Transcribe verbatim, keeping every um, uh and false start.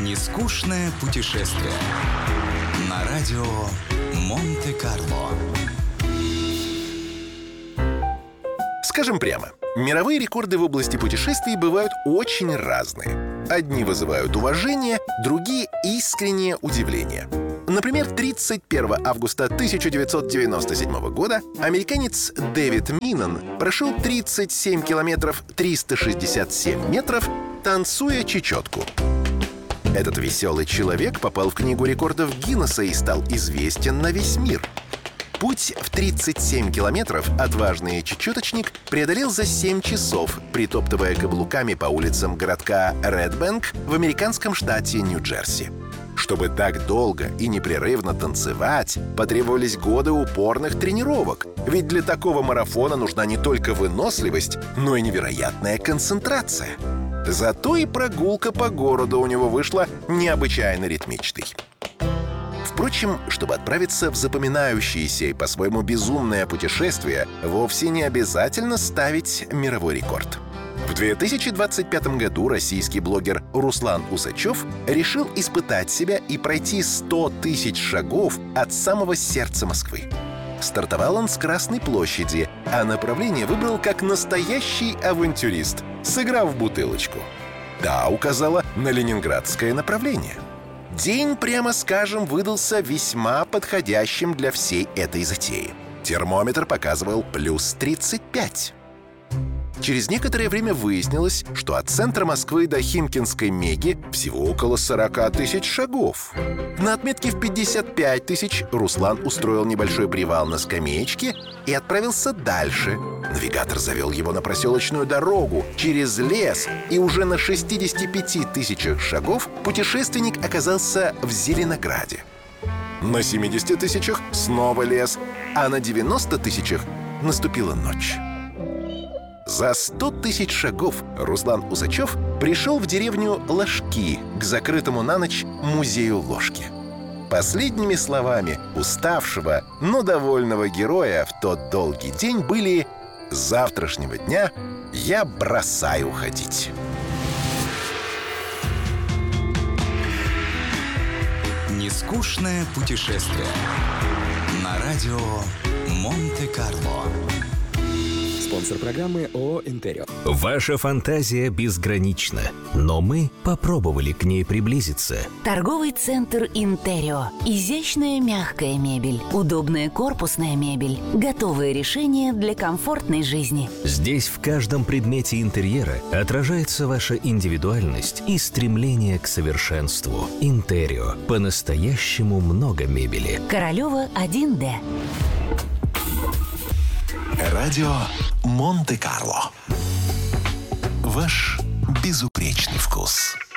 Нескучное путешествие на радио Монте-Карло. Скажем прямо, мировые рекорды в области путешествий бывают очень разные. Одни вызывают уважение, другие — искреннее удивление. Например, тридцать первого августа тысяча девятьсот девяносто седьмого года американец Дэвид Миннан прошел тридцать семь километров триста шестьдесят семь метров, танцуя чечетку. Этот веселый человек попал в Книгу рекордов Гиннесса и стал известен на весь мир. Путь в тридцать семь километров отважный чечеточник преодолел за семь часов, притоптывая каблуками по улицам городка Ред-Бэнк в американском штате Нью-Джерси. Чтобы так долго и непрерывно танцевать, потребовались годы упорных тренировок. Ведь для такого марафона нужна не только выносливость, но и невероятная концентрация. Зато и прогулка по городу у него вышла необычайно ритмичной. Впрочем, чтобы отправиться в запоминающееся и по-своему безумное путешествие, вовсе не обязательно ставить мировой рекорд. В две тысячи двадцать пятом году российский блогер Руслан Усачев решил испытать себя и пройти сто тысяч шагов от самого сердца Москвы. Стартовал он с Красной площади, а направление выбрал как настоящий авантюрист, сыграв в бутылочку. Та указала на ленинградское направление. День, прямо скажем, выдался весьма подходящим для всей этой затеи. Термометр показывал плюс тридцать пять. Через некоторое время выяснилось, что от центра Москвы до Химкинской Меги всего около сорок тысяч шагов. На отметке в пятьдесят пять тысяч Руслан устроил небольшой привал на скамеечке и отправился дальше. Навигатор завел его на проселочную дорогу, через лес, и уже на шестидесяти пяти тысячах шагов путешественник оказался в Зеленограде. На семидесяти тысячах снова лес, а на девяноста тысячах наступила ночь. За сто тысяч шагов Руслан Усачев пришел в деревню Ложки к закрытому на ночь музею ложки. Последними словами уставшего, но довольного героя в тот долгий день были: «С завтрашнего дня я бросаю ходить». Нескучное путешествие на радио Монте-Карло. Спонсор программы ООО «Интерио». Ваша фантазия безгранична, но мы попробовали к ней приблизиться. Торговый центр «Интерио». Изящная мягкая мебель, удобная корпусная мебель, готовые решения для комфортной жизни. Здесь в каждом предмете интерьера отражается ваша индивидуальность и стремление к совершенству. «Интерио». По-настоящему много мебели. Королева, один Д. Радио Монте-Карло. Ваш безупречный вкус.